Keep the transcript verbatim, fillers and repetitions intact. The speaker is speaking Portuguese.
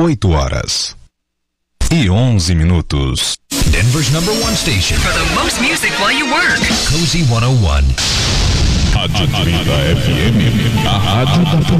oito horas e onze minutos. Denver's number one station for the most music while you work. Cozy cento e um. Rádio trinta F M, a rádio da